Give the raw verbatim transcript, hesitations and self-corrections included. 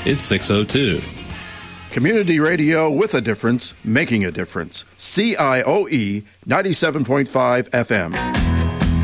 it's six oh two. Community radio with a difference, making a difference. C I O E ninety-seven point five F M.